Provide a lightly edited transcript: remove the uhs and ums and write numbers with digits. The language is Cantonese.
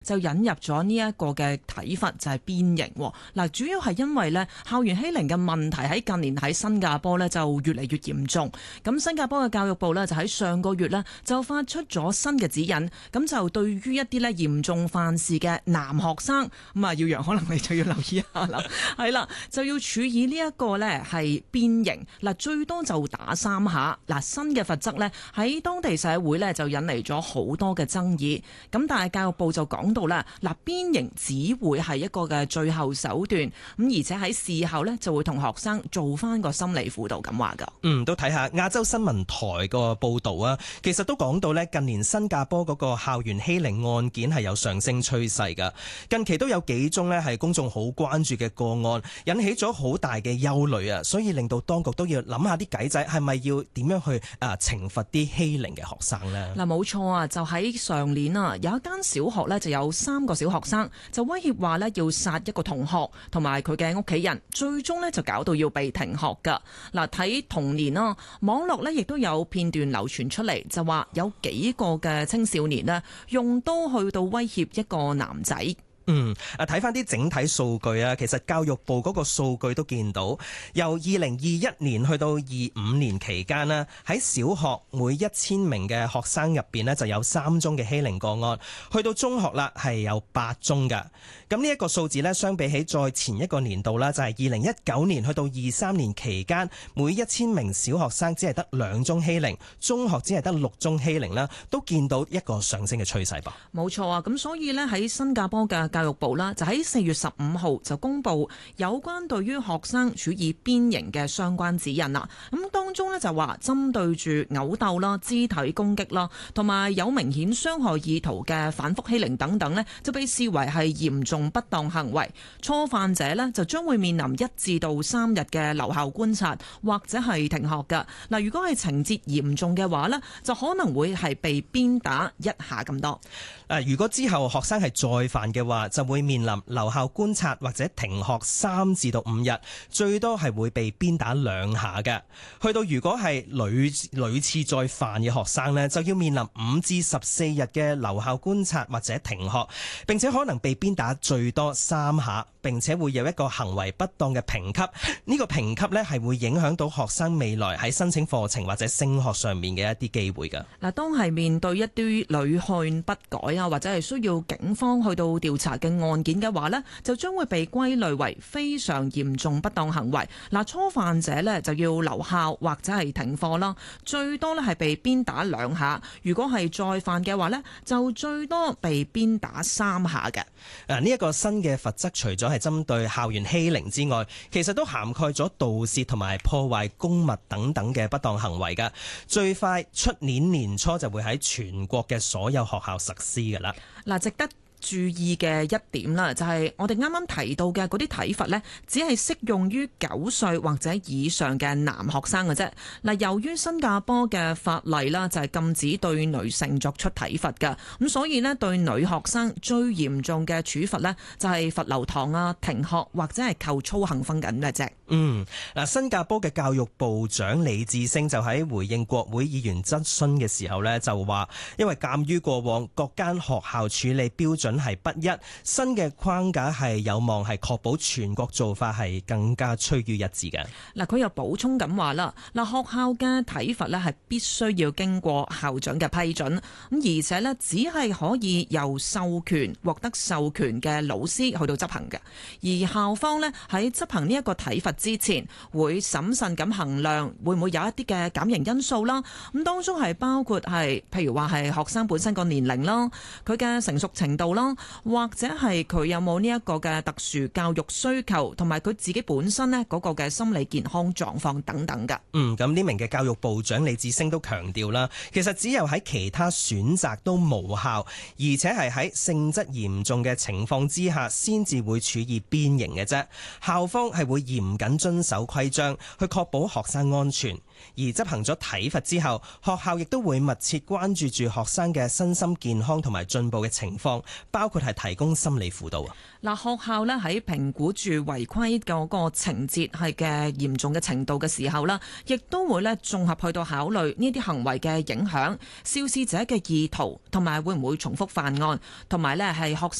就引入咗呢一個嘅體罰，就係鞭刑。嗱，主要係因為咧校園欺凌嘅問題喺近年喺新加坡咧就越嚟越嚴重。咁新加坡嘅教育部咧就喺上個月咧就發出咗新嘅指引，咁就對於一啲咧嚴重犯事嘅男學生，咁啊耀陽可能你就要留意一下啦，係啦，就要處以呢一個咧係鞭刑。嗱，最多就打3下。嗱，新嘅罰則咧喺當地社會咧就引嚟咗好多嘅爭議。咁但係教育部就講到啦，嗱，鞭刑只會係一個嘅最後手段，咁而且喺事後呢，就會同學生做翻個心理輔導咁話噶。 都睇下亞洲新聞台個報導啊，其實都講到呢，近年新加坡嗰個校園欺凌案件係有上升趨勢噶。近期都有幾宗呢係公眾好關注嘅個案，引起咗好大嘅憂慮啊，所以令到當局都要諗下啲計仔，係咪要點樣去懲罰啲欺凌嘅學生呢？ 嗱，冇錯啊，就喺上年啊，有一間小學呢，就有3個小學生就威脅話呢要殺一個同學同埋佢嘅屋企人，最終呢就搞到要被停學噶。嗱，睇同年啊，網絡呢亦都有片段流傳出嚟，就話有幾個嘅青少年呢用刀去到威脅一個男仔。 睇翻啲整體數據啊，其實教育部嗰個數據都見到，由2021年去到25年期間呢，喺小學每1000名嘅學生入邊呢就有3宗嘅欺凌個案，去到中學啦係有8宗㗎。咁呢一個數字呢，相比起再前一個年度啦，就係2019年去到23年期間，每1000名小學生只係得2宗欺凌，中學只係得6宗欺凌啦，都見到一個上升嘅趨勢噃。 冇錯啊，咁所以呢，喺新加坡嘅教育部啦，就喺4月15號就公布有關對於學生處以鞭刑嘅相關指引啦。咁當中呢，就話針對住毆鬥啦、肢體攻擊啦，同埋有明顯傷害意圖嘅反覆欺凌等等呢，就被視為係嚴重不當行為。初犯者呢，就將會面臨1至到3日嘅留校觀察或者係停學㗎。嗱，如果係情節嚴重嘅話呢，就可能會係被鞭打1下咁多。 如果之後學生係再犯嘅話，就會面臨留校觀察或者停學3至到5日，最多係會被鞭打2下嘅。去到如果係屢次再犯嘅學生呢，就要面臨5至14日嘅留校觀察或者停學，並且可能被鞭打最多3下，並且會有一個行為不當嘅評級。呢個評級呢，係會影響到學生未來喺申請課程或者升學上面嘅一啲機會㗎。 嗱，當係面對一啲屢勸不改或者係需要警方去到調查嘅案件嘅話呢，就將會被歸類為非常嚴重不當行為。嗱，初犯者呢，就要留校或者係停課啦，最多呢係被鞭打2下。如果係再犯嘅話呢，就最多被鞭打3下嘅。 呢一個新嘅罰則除咗係針對校園欺凌之外，其實都涵蓋咗盜竊同埋破壞公物等等嘅不當行為㗎。最快出年年初就會喺全國嘅所有學校實施㗎啦。 嗱，值得注意嘅一點啦，就係我哋啱啱提到嘅嗰啲體罰呢，只係適用於9歲或者以上嘅男學生嘅啫。嗱，由於新加坡嘅法例啦，就係禁止對女性作出體罰㗎，咁所以呢，對女學生最嚴重嘅處罰呢，就係罰留堂啊、停學或者係扣操行分緊嘅啫。 新加坡嘅教育部長李志星就喺回應國會議員質詢嘅時候呢，就話，因為鑑於過往各間學校處理標準係不一，新嘅框架係有望係確保全國做法係更加趨於一致嘅。 嗱，佢又補充咁話啦，嗱，學校嘅體罰呢係必須要經過校長嘅批准，咁而且呢，只係可以由獲得授權嘅老師去到執行嘅，而校方呢，喺執行呢一個體罰之前，會審慎咁衡量會唔會有一啲嘅減刑因素啦。咁當中係包括係譬如話係學生本身個年齡啦，佢嘅成熟程度啦，或者係佢有冇呢一個嘅特殊教育需求，同埋佢自己本身呢嗰個嘅心理健康狀況等等㗎。 咁呢名嘅教育部長李志星都強調啦，其實只有喺其他選擇都無效，而且係喺性質嚴重嘅情況之下，先至會處以鞭刑嘅啫。校方係會嚴謹謹遵守規章，去確保學生安全。而執行咗體罰之後，學校亦都會密切關注住學生嘅身心健康同埋進步嘅情況，包括係提供心理輔導。 嗱，學校咧喺評估住違規嗰個情節係嘅嚴重嘅程度嘅時候啦，亦都會咧綜合去到考慮呢啲行為嘅影響、肇事者嘅意圖，同埋會唔會重複犯案，同埋咧係學